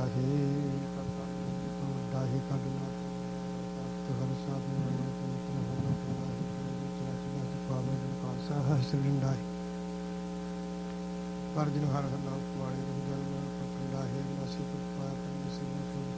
ਹੈ ਕਰਤਾ ਵੱਡਾ ਹੈ ਕਰਨਾ ਤੇ ਹਰ ਸਾਥ ਨੂੰ ਪਵਿੱਤਰ ਹੋਣਾ ਪੈਂਦਾ ਹੈ ਚਲਾ ਚਲਾ ਦੀ ਪਾਵਨ ਖਾਲਸਾ ਹੈ ਸਿਲੰਡਾ ਹੈ ਪਰ ਜਿਨ ਹਰ ਨਾਮ ਕੁਆਲੇ ਜਨਮ ਕੰਡਾ ਹੈ ਨਾਸੀ ਪਾਇਆ ਪਰ ਨਸੀਬ